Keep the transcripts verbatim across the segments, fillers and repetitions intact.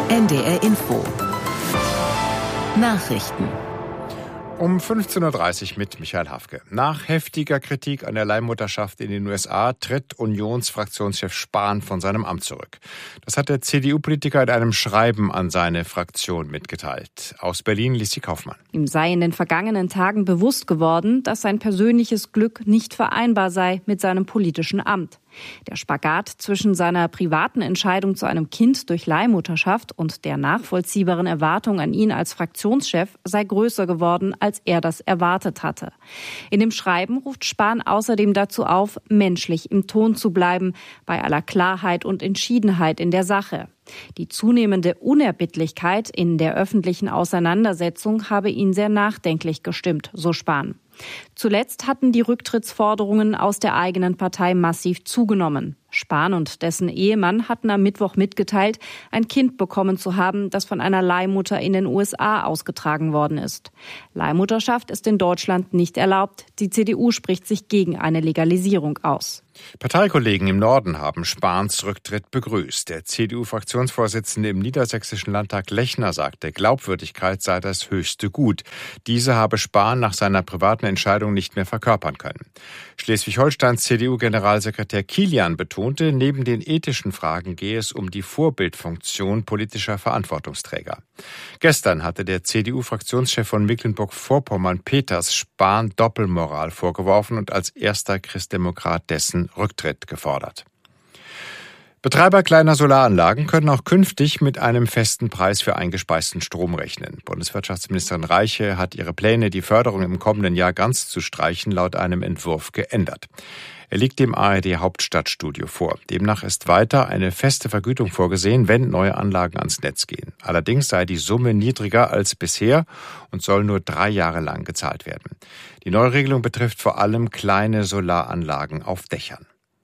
N D R Info. Nachrichten. Um fünfzehn Uhr dreißig mit Michael Hafke. Nach heftiger Kritik an der Leihmutterschaft in den U S A tritt Unionsfraktionschef Spahn von seinem Amt zurück. Das hat der C D U-Politiker in einem Schreiben an seine Fraktion mitgeteilt. Aus Berlin Lissi Kaufmann. Ihm sei in den vergangenen Tagen bewusst geworden, dass sein persönliches Glück nicht vereinbar sei mit seinem politischen Amt. Der Spagat zwischen seiner privaten Entscheidung zu einem Kind durch Leihmutterschaft und der nachvollziehbaren Erwartung an ihn als Fraktionschef sei größer geworden, als er das erwartet hatte. In dem Schreiben ruft Spahn außerdem dazu auf, menschlich im Ton zu bleiben, bei aller Klarheit und Entschiedenheit in der Sache. Die zunehmende Unerbittlichkeit in der öffentlichen Auseinandersetzung habe ihn sehr nachdenklich gestimmt, so Spahn. Zuletzt hatten die Rücktrittsforderungen aus der eigenen Partei massiv zugenommen. Spahn und dessen Ehemann hatten am Mittwoch mitgeteilt, ein Kind bekommen zu haben, das von einer Leihmutter in den U S A ausgetragen worden ist. Leihmutterschaft ist in Deutschland nicht erlaubt. Die C D U spricht sich gegen eine Legalisierung aus. Parteikollegen im Norden haben Spahns Rücktritt begrüßt. Der C D U-Fraktionsvorsitzende im Niedersächsischen Landtag Lechner sagte, Glaubwürdigkeit sei das höchste Gut. Diese habe Spahn nach seiner privaten Entscheidung nicht mehr verkörpern können. Schleswig-Holsteins C D U-Generalsekretär Kilian betonte, neben den ethischen Fragen gehe es um die Vorbildfunktion politischer Verantwortungsträger. Gestern hatte der C D U-Fraktionschef von Mecklenburg-Vorpommern Peters Spahn Doppelmoral vorgeworfen und als erster Christdemokrat dessen Rücktritt gefordert. Betreiber kleiner Solaranlagen können auch künftig mit einem festen Preis für eingespeisten Strom rechnen. Bundeswirtschaftsministerin Reiche hat ihre Pläne, die Förderung im kommenden Jahr ganz zu streichen, laut einem Entwurf geändert. Er liegt dem A R D-Hauptstadtstudio vor. Demnach ist weiter eine feste Vergütung vorgesehen, wenn neue Anlagen ans Netz gehen. Allerdings sei die Summe niedriger als bisher und soll nur drei Jahre lang gezahlt werden. Die Neuregelung betrifft vor allem kleine Solaranlagen auf Dächern.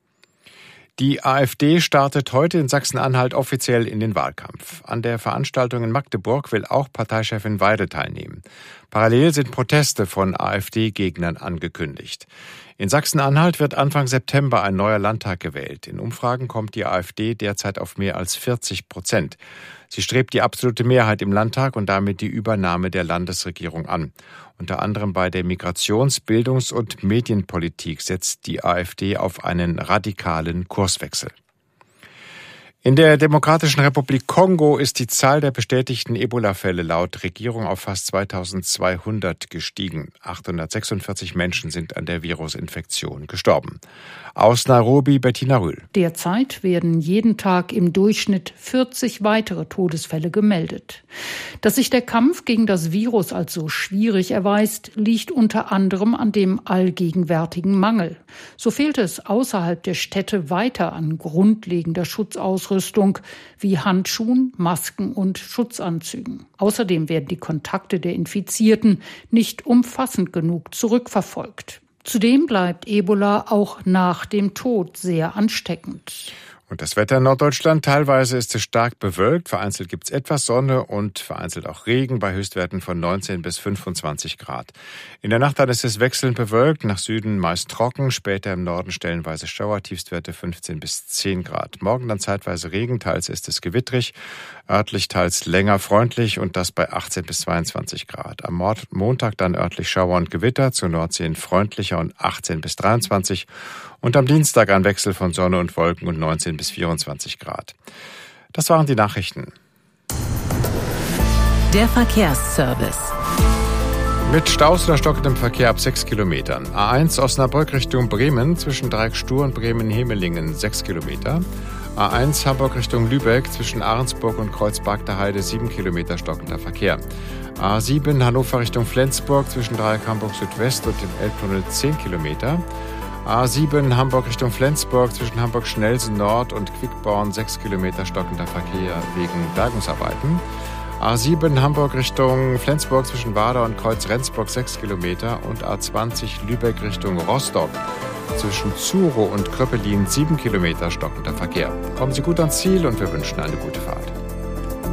Die AfD startet heute in Sachsen-Anhalt offiziell in den Wahlkampf. An der Veranstaltung in Magdeburg will auch Parteichefin Weidel teilnehmen. Parallel sind Proteste von AfD-Gegnern angekündigt. In Sachsen-Anhalt wird Anfang September ein neuer Landtag gewählt. In Umfragen kommt die AfD derzeit auf mehr als vierzig Prozent. Sie strebt die absolute Mehrheit im Landtag und damit die Übernahme der Landesregierung an. Unter anderem bei der Migrations-, Bildungs- und Medienpolitik setzt die AfD auf einen radikalen Kurswechsel. In der Demokratischen Republik Kongo ist die Zahl der bestätigten Ebola-Fälle laut Regierung auf fast zweitausendzweihundert gestiegen. achthundertsechsundvierzig Menschen sind an der Virusinfektion gestorben. Aus Nairobi Bettina Rühl. Derzeit werden jeden Tag im Durchschnitt vierzig weitere Todesfälle gemeldet. Dass sich der Kampf gegen das Virus als so schwierig erweist, liegt unter anderem an dem allgegenwärtigen Mangel. So fehlt es außerhalb der Städte weiter an grundlegender Schutzausrüstung wie Handschuhen, Masken und Schutzanzügen. Außerdem werden die Kontakte der Infizierten nicht umfassend genug zurückverfolgt. Zudem bleibt Ebola auch nach dem Tod sehr ansteckend. Und das Wetter in Norddeutschland, teilweise ist es stark bewölkt, vereinzelt gibt es etwas Sonne und vereinzelt auch Regen bei Höchstwerten von neunzehn bis fünfundzwanzig Grad. In der Nacht dann ist es wechselnd bewölkt, nach Süden meist trocken, später im Norden stellenweise Schauer, Tiefstwerte fünfzehn bis zehn Grad. Morgen dann zeitweise Regen, teils ist es gewittrig, örtlich teils länger freundlich und das bei achtzehn bis zweiundzwanzig Grad. Am Montag dann örtlich Schauer und Gewitter, zur Nordsee freundlicher und achtzehn bis dreiundzwanzig und am Dienstag ein Wechsel von Sonne und Wolken und neunzehn bis vierundzwanzig Grad. Das waren die Nachrichten. Der Verkehrsservice. Mit Staus oder stockendem Verkehr ab sechs Kilometern. A eins Osnabrück Richtung Bremen zwischen Dreieck-Stuhr und Bremen-Hemelingen sechs Kilometer. A eins Hamburg Richtung Lübeck zwischen Ahrensburg und Kreuzberg-der-Heide sieben Kilometer stockender Verkehr. A sieben Hannover Richtung Flensburg zwischen Dreieck Hamburg Südwest und dem Elbtunnel zehn Kilometer. A sieben Hamburg Richtung Flensburg zwischen Hamburg-Schnelsen Nord und Quickborn sechs Kilometer stockender Verkehr wegen Bergungsarbeiten. A sieben Hamburg Richtung Flensburg zwischen Wader und Kreuz-Rendsburg sechs Kilometer und A zwanzig Lübeck Richtung Rostock zwischen Zuro und Kröppelin sieben Kilometer stockender Verkehr. Kommen Sie gut ans Ziel und wir wünschen eine gute Fahrt.